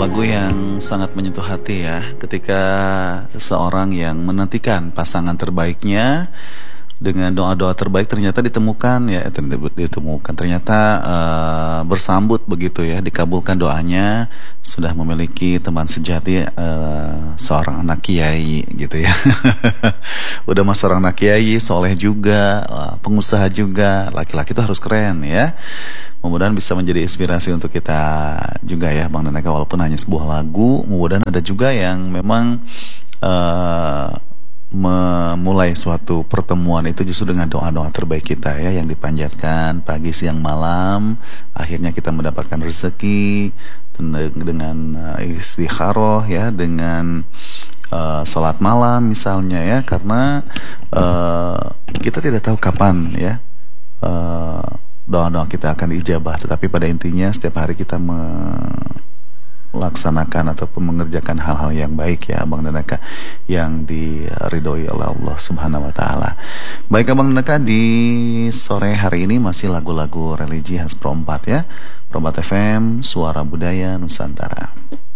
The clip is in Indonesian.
lagu yang sangat menyentuh hati ya, ketika seseorang yang menantikan pasangan terbaiknya dengan doa-doa terbaik ternyata ditemukan ya, ternyata bersambut begitu ya, dikabulkan doanya, sudah memiliki teman sejati, seorang anak kiai gitu ya. Udah mas seorang anak kiai, soleh juga, pengusaha juga. Laki-laki itu harus keren ya. Mudah-mudahan bisa menjadi inspirasi untuk kita juga ya Bang Danaka, walaupun hanya sebuah lagu. Mudah-mudahan ada juga yang memang memulai suatu pertemuan itu justru dengan doa-doa terbaik kita ya, yang dipanjatkan pagi, siang, malam. Akhirnya kita mendapatkan rezeki dengan istikharah ya, dengan salat malam misalnya ya, karena kita tidak tahu kapan ya doa-doa kita akan diijabah, tetapi pada intinya setiap hari kita melaksanakan ataupun mengerjakan hal-hal yang baik ya Abang Danaka, yang diridhoi oleh Allah Subhanahu wa taala. Baik Abang Danaka, di sore hari ini masih lagu-lagu religi khas Pro 4 ya. Pro 4 FM, Suara Budaya Nusantara.